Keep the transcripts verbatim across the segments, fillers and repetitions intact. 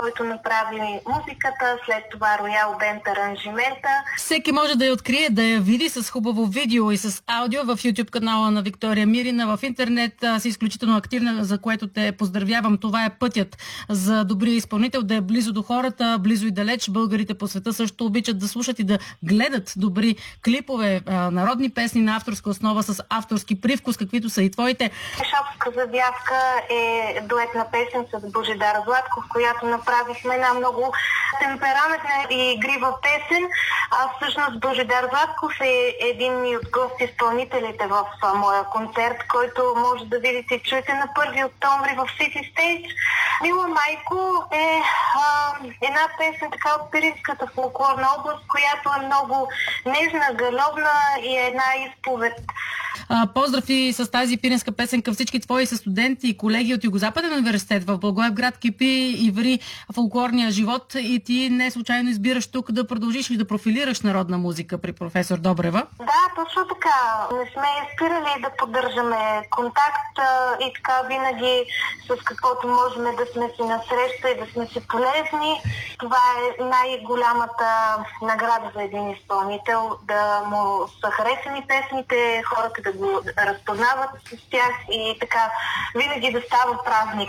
който направи музиката, след това Роял Бенд аранжимента. Всеки може да я открие, да я види с хубаво видео и с аудио в YouTube канала на Виктория Мирина. В интернет си изключително активна, за което те поздравявам. Това е пътят за добрия изпълнител, да е близо до хората, близо и далеч. Българите по света също обичат да слушат и да гледат добри клипове, народни песни на авторска основа с авторски привкус, каквито са и твоите. Шопска завявка е дуетна песен с Божидар Златков, която направихме една много темпераментна и игрива песен. А всъщност Божидар Златков е един от гости-изпълнителите в моя концерт, който може да видите и чуете на първи октомври в City Stage. Мила майко е а, една песен така от Пиринската фолклорна област, която е много нежна, галовна и е една изповед. А, поздрав и с тази пиринска песен към всички твои студенти и колеги от Югозападен университет в Благоевград. Кипи и ври фолклорния живот и ти не случайно избираш тук да продължиш и да профилираш народна музика при професор Добрева. Да, точно така. Не сме спирали да поддържаме контакт и така винаги с каквото можем да сме си насреща и да сме си полезни. Това е най-голямата награда за един изпълнител, да му са харесани песните, хората да го разпознават с тях и така винаги да става празник.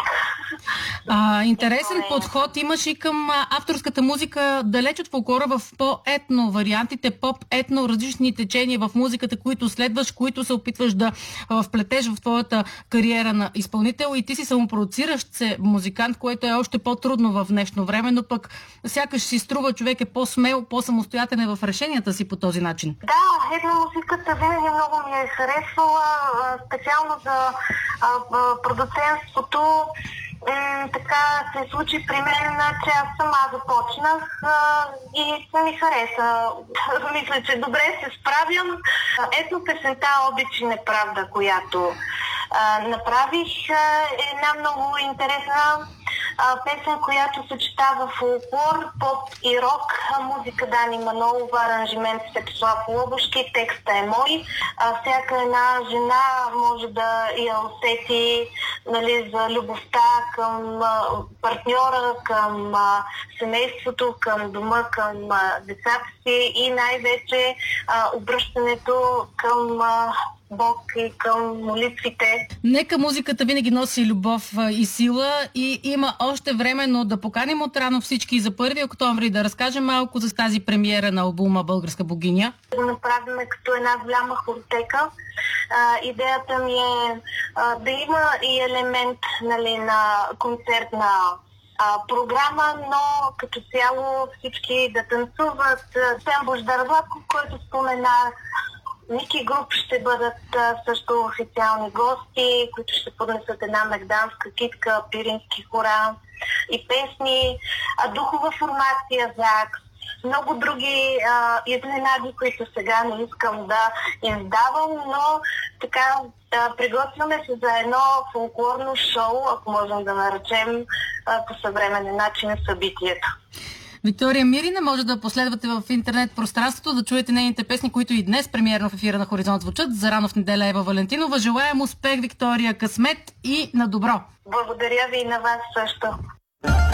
А, интересен подход имаш и към авторската музика, далеч от фолклора, в по-етно вариантите, поп-етно, различни течения в музиката, които следваш, които се опитваш да вплетеш в твоята кариера на изпълнител, и ти си самопродуциращ се музикант, което е още по-трудно в днешно време, но пък сякаш си струва човек е по-смел, по-самостоятелен в решенията си по този начин. Да, една музиката винаги много ми е харесвала, специално за а, продуцентството. М, така се случи при мен, че аз сама започнах а, и се ми хареса. Мисля, че добре се справям. Ето песента "Обич и неправда", която а, направих, е една много интересна а, песен, която съчетава фолклор, поп и рок. Музика Дани Манолова, аранжимент Светослав Лобошки, текста е мой. А, всяка една жена може да я усети, нали, за любовта към а, партньора, към а, семейството, към дома, към а, децата си и най-вече а, обръщането към а, Бог и към молитвите. Нека музиката винаги носи любов и сила и има още време, но да поканим отрано всички за първи октомври да разкажем малко за тази премиера на албума "Българска богиня". Да направим като една голяма хортека. А, идеята ми е а, да има и елемент, нали, на концертна а, програма, но като цяло всички да танцуват. Сем Божидар Златков, който спомена, Ники Груп ще бъдат а, също официални гости, които ще поднесат една мегданска китка, пирински хора и песни, а, духова формация ЗАКС, много други а, изненади, които сега не искам да издавам, но така да, приготвяме се за едно фолклорно шоу, ако можем да наречем а, по съвременен начин събитието. Виктория Мирина, може да последвате в интернет пространството, да чуете нейните песни, които и днес премиерно в ефира на Хоризонт звучат. Зарано в неделя Ева Валентинова. Желаем успех, Виктория, късмет и на добро! Благодаря ви и на вас също.